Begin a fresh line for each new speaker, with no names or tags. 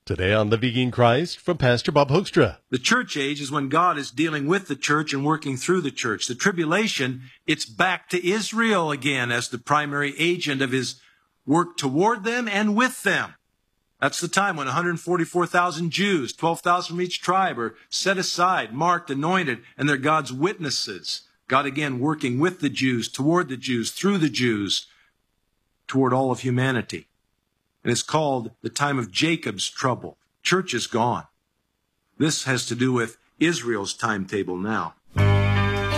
Today on Living in Christ from Pastor Bob Hoekstra.
The church age is when God is dealing with the church and working through the church. The tribulation, it's back to Israel again as the primary agent of his work toward them and with them. That's the time when 144,000 Jews, 12,000 from each tribe, are set aside, marked, anointed, and they're God's witnesses. God again working with the Jews, toward the Jews, through the Jews, toward all of humanity. And it's called the time of Jacob's trouble. Church is gone. This has to do with Israel's timetable now.